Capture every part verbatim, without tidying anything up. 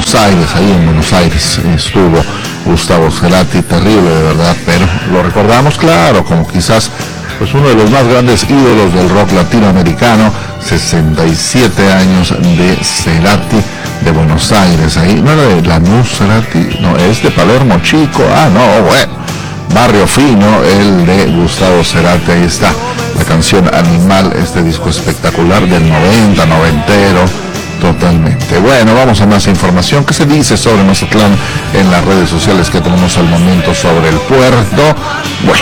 Buenos Aires, ahí en Buenos Aires estuvo Gustavo Cerati, terrible de verdad, pero lo recordamos, claro, como quizás pues uno de los más grandes ídolos del rock latinoamericano, sesenta y siete años de Cerati de Buenos Aires, ahí, no era de Lanús Cerati, no, es de Palermo Chico, ah, no, bueno, Barrio Fino, el de Gustavo Cerati, ahí está, la canción Animal, este disco espectacular del noventa, noventero, totalmente. Bueno, vamos a más información. ¿Qué se dice sobre Mazatlán en las redes sociales que tenemos al momento sobre el puerto? Bueno,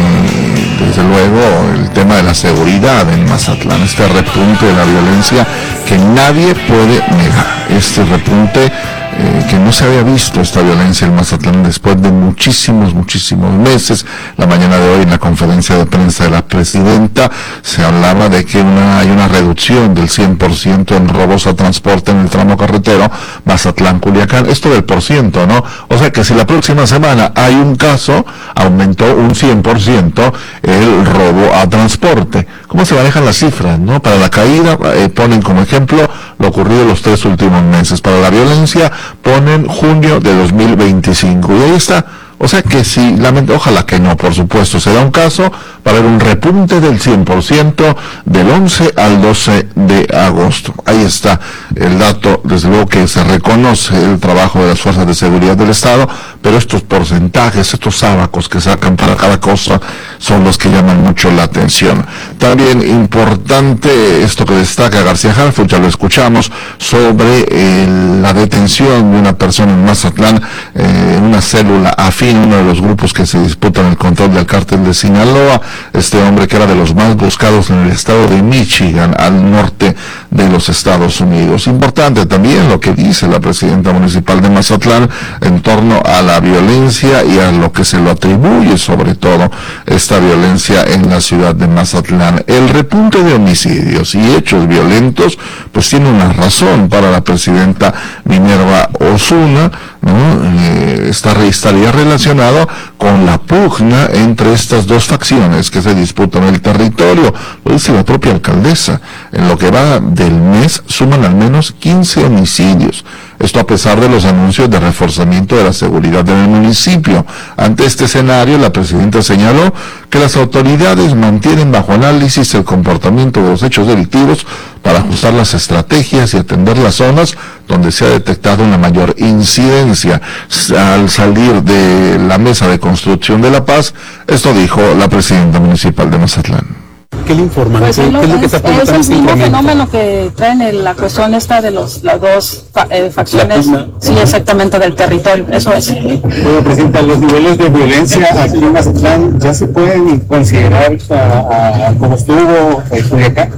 eh, desde luego el tema de la seguridad en Mazatlán, este repunte de la violencia que nadie puede negar, este repunte Eh, que no se había visto esta violencia en Mazatlán después de muchísimos, muchísimos meses. La mañana de hoy en la conferencia de prensa de la presidenta se hablaba de que una, hay una reducción del cien por ciento en robos a transporte en el tramo carretero Mazatlán-Culiacán, esto del por ciento, ¿no? O sea que si la próxima semana hay un caso, aumentó un cien por ciento el robo a transporte. ¿Cómo se manejan las cifras, no? Para la caída eh, ponen como ejemplo lo ocurrido los tres últimos meses. Para la violencia ponen junio de dos mil veinticinco y ahí está. O sea que si, lamento, ojalá que no, por supuesto, se da un caso para ver un repunte del cien por ciento del once al doce de agosto. Ahí está el dato, desde luego que se reconoce el trabajo de las fuerzas de seguridad del Estado, pero estos porcentajes, estos ábacos que sacan para cada cosa, son los que llaman mucho la atención. También importante esto que destaca García Harfuch, ya lo escuchamos, sobre eh, la detención de una persona en Mazatlán, eh, en una célula afín, uno de los grupos que se disputan el control del cártel de Sinaloa, este hombre que era de los más buscados en el estado de Michigan, al norte de los Estados Unidos. Importante también lo que dice la presidenta municipal de Mazatlán en torno a la violencia y a lo que se lo atribuye, sobre todo esta violencia en la ciudad de Mazatlán. El repunte de homicidios y hechos violentos pues tiene una razón para la presidenta Minerva Osuna, ¿no? Eh, está, estaría relacionado con la pugna entre estas dos facciones que se disputan el territorio. Lo dice la propia alcaldesa. En lo que va del mes suman al menos quince homicidios. Esto a pesar de los anuncios de reforzamiento de la seguridad en el municipio. Ante este escenario, la presidenta señaló que las autoridades mantienen bajo análisis el comportamiento de los hechos delictivos para ajustar las estrategias y atender las zonas donde se ha detectado una mayor incidencia. Al salir de la mesa de construcción de la paz, esto dijo la presidenta municipal de Mazatlán. ¿Qué le informan? Pues ¿Qué, es, lo, ¿Qué es lo que está es, es el mismo incremento? fenómeno que traen el, la cuestión esta de los, las dos fa, eh, facciones, sí, exactamente, del territorio, eso es. Bueno, presidenta, los niveles de violencia aquí en Mazatlán ya se pueden considerar a, a, como estuvo en Culiacán.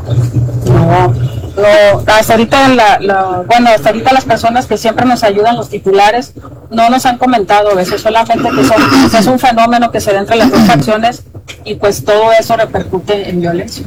No. Lo, hasta ahorita la, la, bueno, hasta ahorita las personas que siempre nos ayudan, los titulares, no nos han comentado a veces, solamente que son, pues es un fenómeno que se da entre las dos facciones y pues todo eso repercute en violencia.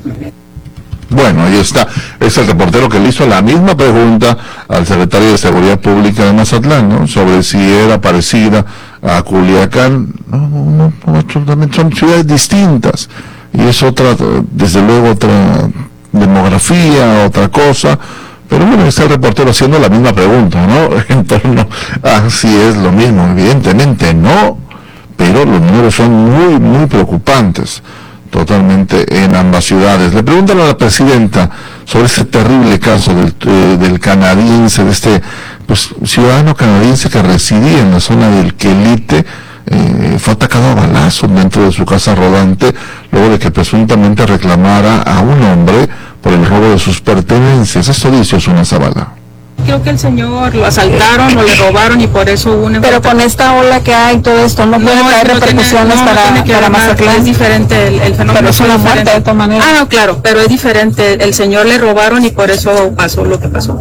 Bueno, ahí está, es el reportero que le hizo la misma pregunta al secretario de Seguridad Pública de Mazatlán, ¿no? Sobre si era parecida a Culiacán. No, no, no, absolutamente, son ciudades distintas y es otra, desde luego otra demografía, otra cosa, pero bueno, está el reportero haciendo la misma pregunta, ¿no? En torno a si es lo mismo. Evidentemente no, pero los números son muy, muy preocupantes, totalmente en ambas ciudades. Le preguntan a la presidenta sobre ese terrible caso del, eh, del canadiense, de este pues ciudadano canadiense que residía en la zona del Quelite. Eh, fue atacado a balazos dentro de su casa rodante luego de que presuntamente reclamara a un hombre por el robo de sus pertenencias. Esto dice Osuna Zavala. Creo que el señor lo asaltaron o le robaron y por eso hubo un... Pero con esta ola que hay, todo esto, ¿no puede traer no repercusiones tiene, no, para, no para Mazatlán? Es diferente el, el fenómeno. Pero es una muerte de todas maneras. Ah, no, claro, pero es diferente. El señor le robaron y por eso pasó lo que pasó.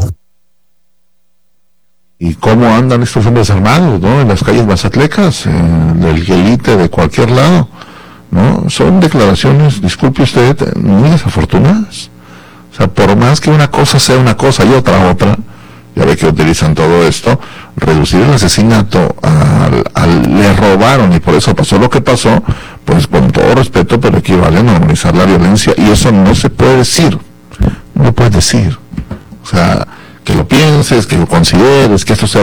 ¿Y cómo andan estos hombres armados, no? En las calles mazatlecas, eh, del Quelite, de cualquier lado, ¿no? Son declaraciones, disculpe usted, muy desafortunadas. O sea, por más que una cosa sea una cosa y otra otra, ya ve que utilizan todo esto, reducir el asesinato al, al le robaron y por eso pasó lo que pasó, pues con todo respeto, pero equivale a normalizar la violencia y eso no se puede decir, no lo puedes decir. O sea, que lo pienses, que lo consideres, que esto sea